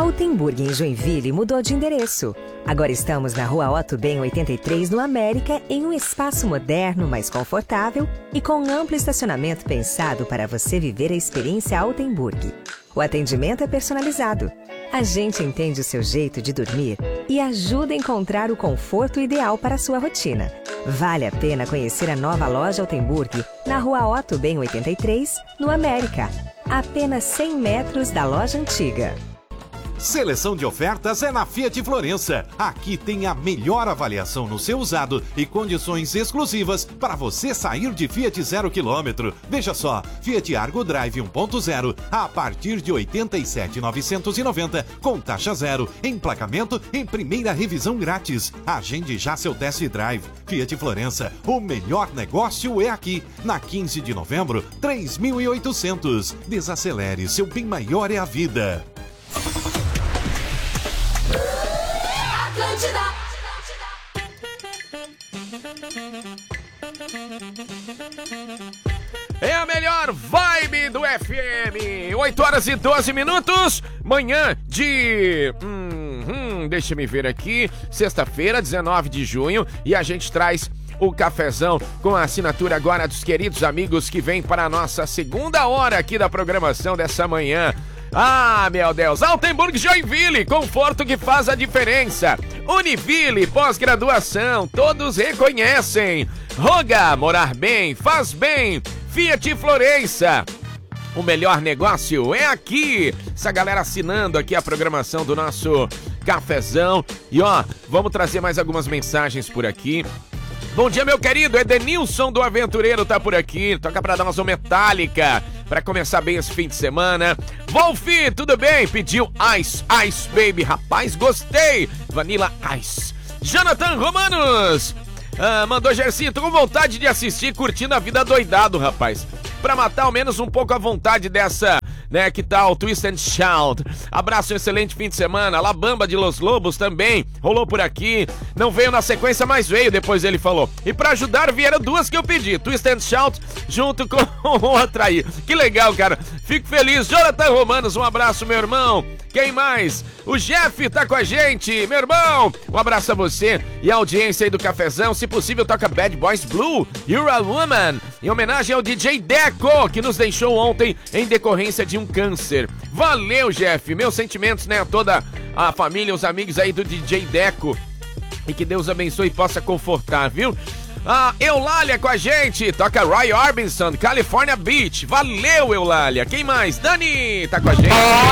Altenburg, em Joinville, mudou de endereço. Agora estamos na Rua Otto Ben 83, no América, em um espaço moderno, mais confortável e com amplo estacionamento pensado para você viver a experiência Altenburg. O atendimento é personalizado. A gente entende o seu jeito de dormir e ajuda a encontrar o conforto ideal para a sua rotina. Vale a pena conhecer a nova loja Altenburg, na Rua Otto Ben 83, no América. A apenas 100 metros da loja antiga. Seleção de ofertas é na Fiat Florença. Aqui tem a melhor avaliação no seu usado e condições exclusivas para você sair de Fiat 0 km. Veja só, Fiat Argo Drive 1.0 a partir de 87.990 com taxa zero, emplacamento em primeira revisão grátis. Agende já seu test drive. Fiat Florença, o melhor negócio é aqui. Na 15 de novembro, 3.800. Desacelere, seu bem maior é a vida. É a melhor vibe do FM. 8 horas e 12 minutos. Manhã de... deixa me ver aqui. Sexta-feira, 19 de junho. E a gente traz o cafezão com a assinatura agora dos queridos amigos que vem para a nossa segunda hora aqui da programação dessa manhã. Ah, meu Deus, Altenburg Joinville, conforto que faz a diferença. Univille, pós-graduação, todos reconhecem. Roga, morar bem, faz bem. Fiat Florença, o melhor negócio é aqui. Essa galera assinando aqui a programação do nosso cafezão. E ó, vamos trazer mais algumas mensagens por aqui. Bom dia, meu querido, Edenilson do Aventureiro tá por aqui. Toca pra dar uma metálica pra começar bem esse fim de semana. Wolfi, tudo bem? Pediu Ice, Ice Baby. Rapaz, gostei. Vanilla Ice. Jonathan Romanos mandou: Gersinho, tô com vontade de assistir Curtindo a Vida Doidado, rapaz. Pra matar ao menos um pouco a vontade dessa, né, que tal Twist and Shout. Abraço, um excelente fim de semana. La Bamba de Los Lobos também rolou por aqui. Não veio na sequência, mas veio, depois ele falou. E pra ajudar vieram duas que eu pedi, Twist and Shout junto com outra aí. Que legal, cara. Fico feliz. Jonathan Romanos, um abraço, meu irmão. Quem mais? O Jeff tá com a gente, meu irmão. Um abraço a você e a audiência aí do cafezão. Se possível, toca Bad Boys Blue, You're a Woman, em homenagem ao DJ Deco, que nos deixou ontem em decorrência de um câncer. Valeu, Jeff. Meus sentimentos, né, a toda a família, os amigos aí do DJ Deco. E que Deus abençoe e possa confortar, viu? Eulália com a gente, toca Roy Orbison, California Beach. Valeu, Eulália. Quem mais? Dani tá com a gente.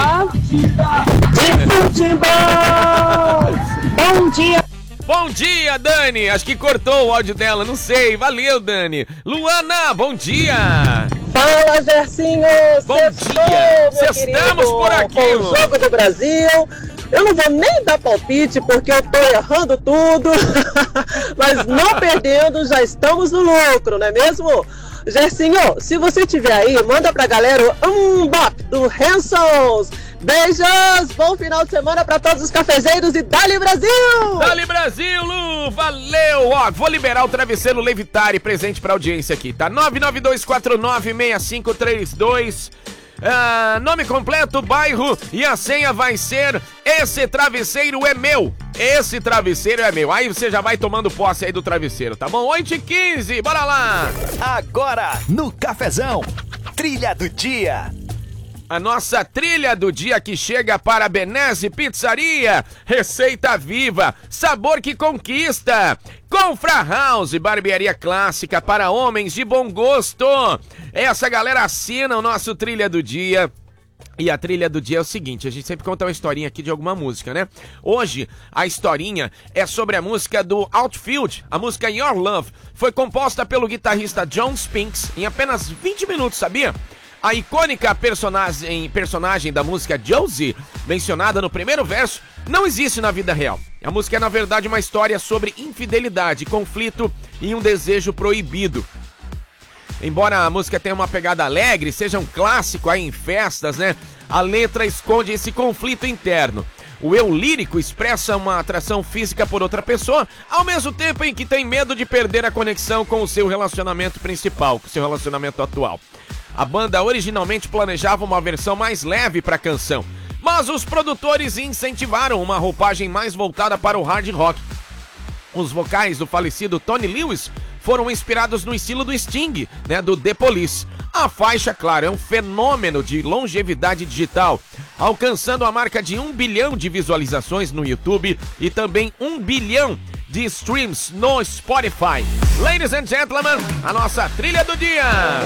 Bom dia. Bom dia, Dani. Acho que cortou o áudio dela, não sei. Valeu, Dani. Luana, bom dia. Fala, Gersinho. Bom dia. Estamos por aqui. Com o Jogo do Brasil. Eu não vou nem dar palpite porque eu tô errando tudo, mas não perdendo, já estamos no lucro, não é mesmo? Gersinho, se você tiver aí, manda pra galera o Bop do Hansons. Beijos, bom final de semana pra todos os cafezeiros e Dali Brasil! Dali Brasil, Lu, valeu! Ó, vou liberar o travesseiro Levitare presente pra audiência aqui, tá? 992496532. Nome completo, bairro e a senha vai ser: esse travesseiro é meu. Esse travesseiro é meu. Aí você já vai tomando posse aí do travesseiro, tá bom? 8h15, bora lá! Agora, no cafezão, trilha do dia. A nossa trilha do dia que chega para Benesse Pizzaria, receita viva, sabor que conquista. Confra House, barbearia clássica para homens de bom gosto. Essa galera assina o nosso trilha do dia. E a trilha do dia é o seguinte, a gente sempre conta uma historinha aqui de alguma música, né? Hoje, a historinha é sobre a música do Outfield, a música Your Love. Foi composta pelo guitarrista John Spinks em apenas 20 minutos, sabia? A icônica personagem da música Josie, mencionada no primeiro verso, não existe na vida real. A música é, na verdade, uma história sobre infidelidade, conflito e um desejo proibido. Embora a música tenha uma pegada alegre, seja um clássico aí em festas, né? A letra esconde esse conflito interno. O eu lírico expressa uma atração física por outra pessoa, ao mesmo tempo em que tem medo de perder a conexão com o seu relacionamento principal, com o seu relacionamento atual. A banda originalmente planejava uma versão mais leve para a canção, mas os produtores incentivaram uma roupagem mais voltada para o hard rock. Os vocais do falecido Tony Lewis foram inspirados no estilo do Sting, do The Police. A faixa, claro, é um fenômeno de longevidade digital, alcançando a marca de 1 bilhão de visualizações no YouTube e também 1 bilhão de streams no Spotify. Ladies and gentlemen, a nossa trilha do dia.